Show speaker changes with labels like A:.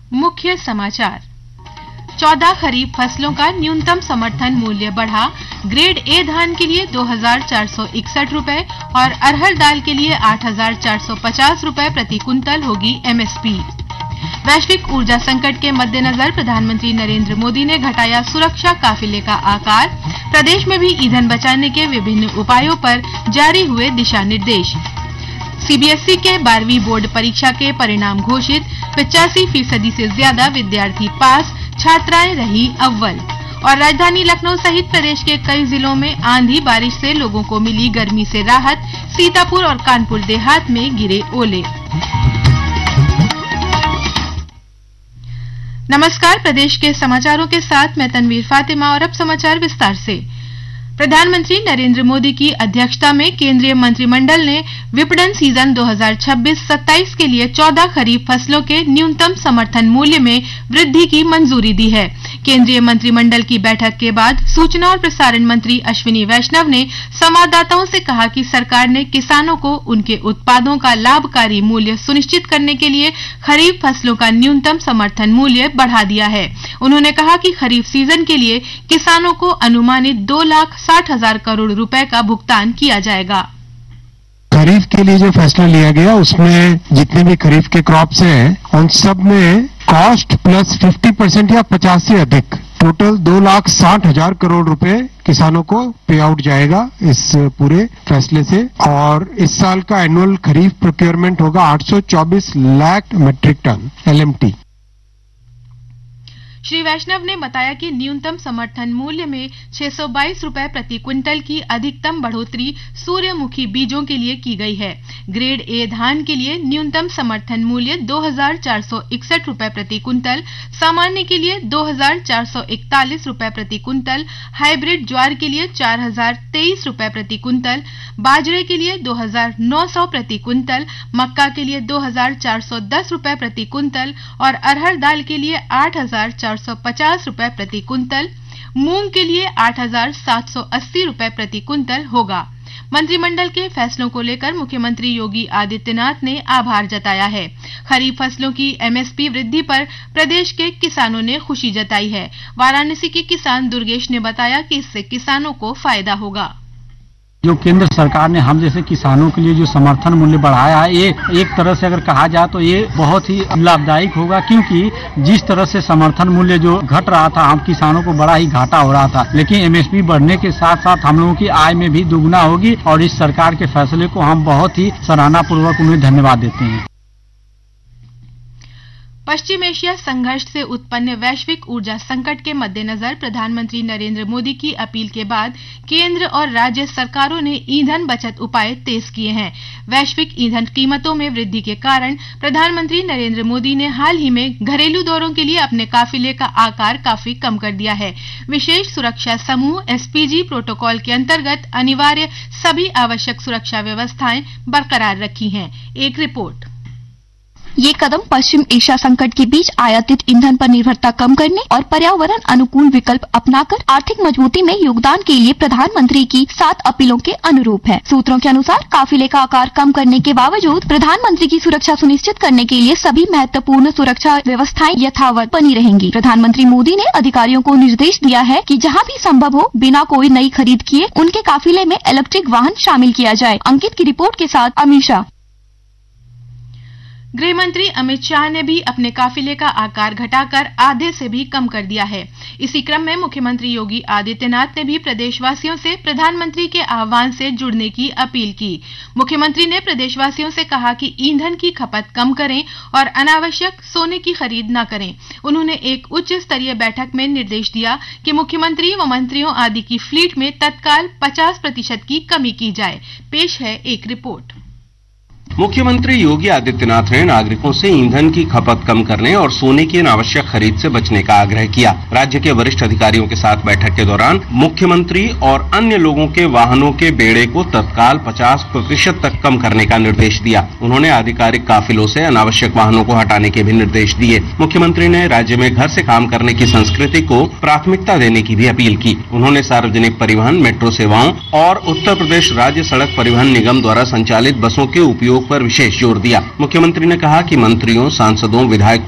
A: मुख्य समाचार। 14 खरीफ फसलों का न्यूनतम समर्थन मूल्य बढ़ा। ग्रेड ए धान के लिए 2,461 रुपए और अरहर दाल के लिए 8,450 रुपए प्रति कुंतल होगी एमएसपी। वैश्विक ऊर्जा संकट के मद्देनजर प्रधानमंत्री नरेंद्र मोदी ने घटाया सुरक्षा काफिले का आकार। प्रदेश में भी ईंधन बचाने के विभिन्न उपायों पर जारी हुए दिशा निर्देश। सीबीएसई के 12वीं बोर्ड परीक्षा के परिणाम घोषित। 85% से ज्यादा विद्यार्थी पास, छात्राएं रही अव्वल। और राजधानी लखनऊ सहित प्रदेश के कई जिलों में आंधी बारिश से लोगों को मिली गर्मी से राहत। सीतापुर और कानपुर देहात में गिरे ओले। नमस्कार, प्रदेश के समाचारों के साथ मैं तनवीर फातिमा और अब समाचार विस्तार से। प्रधानमंत्री नरेंद्र मोदी की अध्यक्षता में केंद्रीय मंत्रिमंडल ने विपणन सीजन 2026-27 के लिए 14 खरीफ फसलों के न्यूनतम समर्थन मूल्य में वृद्धि की मंजूरी दी है। केंद्रीय मंत्रिमंडल की बैठक के बाद सूचना और प्रसारण मंत्री अश्विनी वैष्णव ने संवाददाताओं से कहा कि सरकार ने किसानों को उनके उत्पादों का लाभकारी मूल्य सुनिश्चित करने के लिए खरीफ फसलों का न्यूनतम समर्थन मूल्य बढ़ा दिया है। उन्होंने कहा कि खरीफ सीजन के लिए किसानों को अनुमानित 2,60,000 करोड़ रुपए का भुगतान किया जाएगा।
B: खरीफ के लिए जो फैसला लिया गया उसमें जितने भी खरीफ के क्रॉप्स हैं उन सब में कॉस्ट प्लस 50% या 50 से अधिक टोटल 2,60,000 करोड़ रुपए किसानों को पे आउट जाएगा इस पूरे फैसले से। और इस साल का एनुअल खरीफ प्रोक्योरमेंट होगा 824 lakh metric ton LMT.
A: Shri वैष्णव ने बताया कि न्यूनतम समर्थन मूल्य में 622 रुपए प्रति क्विंटल की अधिकतम बढ़ोतरी सूर्यमुखी बीजों के लिए की गई है। ग्रेड ए धान के लिए न्यूनतम समर्थन मूल्य 2,461 रुपए प्रति कुंतल, सामान्य के लिए 2,441 रुपए प्रति कुंतल, हाइब्रिड ज्वार के लिए 4,023 रुपए प्रति कुंतल, बाजरे के लिए 2,900 प्रति कुंतल, मक्का के लिए 2,410 रुपए प्रति कुंतल और अरहर दाल के लिए 8,450 रुपए प्रति कुंतल, मूंग के लिए 8,780 रुपए प्रति कुंतल होगा। मंत्रिमंडल के फैसलों को लेकर मुख्यमंत्री योगी आदित्यनाथ ने आभार जताया है। खरीफ फसलों की एमएसपी वृद्धि पर प्रदेश के किसानों ने खुशी जताई है। वाराणसी के किसान दुर्गेश ने बताया कि इससे किसानों को फायदा होगा।
C: जो केंद्र सरकार ने हम जैसे किसानों के लिए जो समर्थन मूल्य बढ़ाया है, ये एक तरह से अगर कहा जाए तो ये बहुत ही लाभदायक होगा, क्योंकि जिस तरह से समर्थन मूल्य जो घट रहा था, हम किसानों को बड़ा ही घाटा हो रहा था। लेकिन एमएसपी बढ़ने के साथ साथ हम लोगों की आय में भी दुगुना होगी और इस सरकार के फैसले को हम बहुत ही सराहना पूर्वक उन्हें धन्यवाद देते हैं।
A: पश्चिम एशिया संघर्ष से उत्पन्न वैश्विक ऊर्जा संकट के मद्देनजर प्रधानमंत्री नरेंद्र मोदी की अपील के बाद केंद्र और राज्य सरकारों ने ईंधन बचत उपाय तेज किए हैं। वैश्विक ईंधन कीमतों में वृद्धि के कारण प्रधानमंत्री नरेंद्र मोदी ने हाल ही में घरेलू दौरों के लिए अपने काफिले का आकार काफी कम कर दिया है। विशेष सुरक्षा समूह एसपीजी प्रोटोकॉल के अंतर्गत अनिवार्य सभी आवश्यक सुरक्षा व्यवस्थाएं बरकरार रखी हैं। एक रिपोर्ट।
D: ये कदम पश्चिम एशिया संकट के बीच आयातित ईंधन पर निर्भरता कम करने और पर्यावरण अनुकूल विकल्प अपनाकर आर्थिक मजबूती में योगदान के लिए प्रधानमंत्री की 7 अपीलों के अनुरूप है। सूत्रों के अनुसार काफिले का आकार कम करने के बावजूद प्रधानमंत्री की सुरक्षा सुनिश्चित करने के लिए सभी महत्वपूर्ण सुरक्षा व्यवस्थाएं यथावत बनी रहेंगी। प्रधानमंत्री मोदी ने अधिकारियों को निर्देश दिया है कि जहाँ भी संभव हो बिना कोई नई खरीद किए उनके काफिले में इलेक्ट्रिक वाहन शामिल किया जाए। अंकित की रिपोर्ट के साथ अमीषा।
A: गृह मंत्री अमित शाह ने भी अपने काफिले का आकार घटाकर आधे से भी कम कर दिया है। इसी क्रम में मुख्यमंत्री योगी आदित्यनाथ ने भी प्रदेशवासियों से प्रधानमंत्री के आह्वान से जुड़ने की अपील की। मुख्यमंत्री ने प्रदेशवासियों से कहा कि ईंधन की खपत कम करें और अनावश्यक सोने की खरीद न करें। उन्होंने एक उच्च स्तरीय बैठक में निर्देश दिया कि मुख्यमंत्री व मंत्रियों आदि की फ्लीट में तत्काल 50% की कमी की जाए। पेश है एक रिपोर्ट।
E: मुख्यमंत्री योगी आदित्यनाथ ने नागरिकों से ईंधन की खपत कम करने और सोने की अनावश्यक खरीद से बचने का आग्रह किया। राज्य के वरिष्ठ अधिकारियों के साथ बैठक के दौरान मुख्यमंत्री और अन्य लोगों के वाहनों के बेड़े को तत्काल 50% तक कम करने का निर्देश दिया। उन्होंने आधिकारिक काफिलों से अनावश्यक वाहनों को हटाने के भी निर्देश दिए। मुख्यमंत्री ने राज्य में घर से काम करने की संस्कृति को प्राथमिकता देने की भी अपील की। उन्होंने सार्वजनिक परिवहन, मेट्रो सेवाओं और उत्तर प्रदेश राज्य सड़क परिवहन निगम द्वारा संचालित बसों के उपयोग पर विशेष जोर दिया। मुख्यमंत्री ने कहा कि मंत्रियों, सांसदों, विधायकों